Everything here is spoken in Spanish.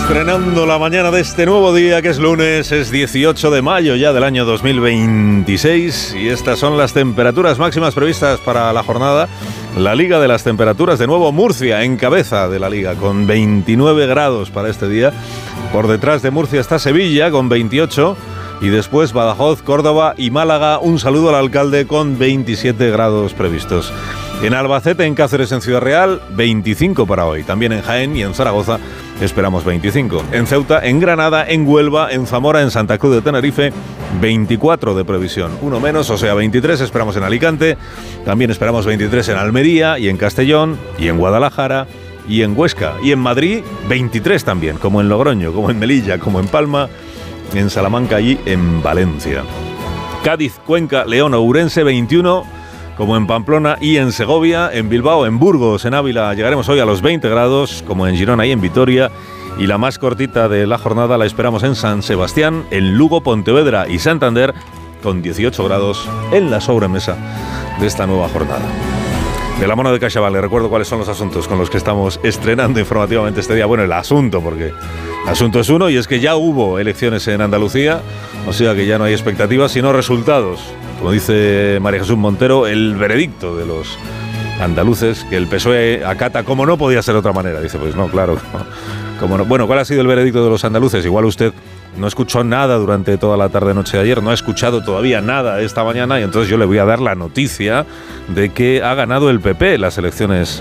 Estrenando la mañana de este nuevo día, que es lunes, es 18 de mayo ya del año 2026, y estas son las temperaturas máximas previstas para la jornada. La Liga de las Temperaturas, de nuevo Murcia en cabeza de la Liga, con 29 grados para este día. Por detrás de Murcia está Sevilla con 28, y después Badajoz, Córdoba y Málaga. Un saludo al alcalde, con 27 grados previstos. En Albacete, en Cáceres, en Ciudad Real, 25 para hoy. También en Jaén y en Zaragoza esperamos 25. En Ceuta, en Granada, en Huelva, en Zamora, en Santa Cruz de Tenerife, 24 de previsión. Uno menos, o sea, 23 esperamos en Alicante. También esperamos 23 en Almería y en Castellón y en Guadalajara y en Huesca. Y en Madrid, 23 también, como en Logroño, como en Melilla, como en Palma, en Salamanca y en Valencia. Cádiz, Cuenca, León, Ourense, 21... como en Pamplona y en Segovia. En Bilbao, en Burgos, en Ávila llegaremos hoy a los 20 grados, como en Girona y en Vitoria. Y la más cortita de la jornada la esperamos en San Sebastián, en Lugo, Pontevedra y Santander, con 18 grados en la sobremesa de esta nueva jornada. De la mano de CaixaBank, le recuerdo cuáles son los asuntos con los que estamos estrenando informativamente este día. Bueno, el asunto, porque el asunto es uno, y es que ya hubo elecciones en Andalucía, o sea que ya no hay expectativas, sino resultados. Como dice María Jesús Montero, el veredicto de los andaluces, que el PSOE acata como no podía ser de otra manera. Dice, pues no, claro, como no. Bueno, ¿cuál ha sido el veredicto de los andaluces? Igual usted no escuchó nada durante toda la tarde-noche de ayer, no ha escuchado todavía nada esta mañana, y entonces yo le voy a dar la noticia de que ha ganado el PP las elecciones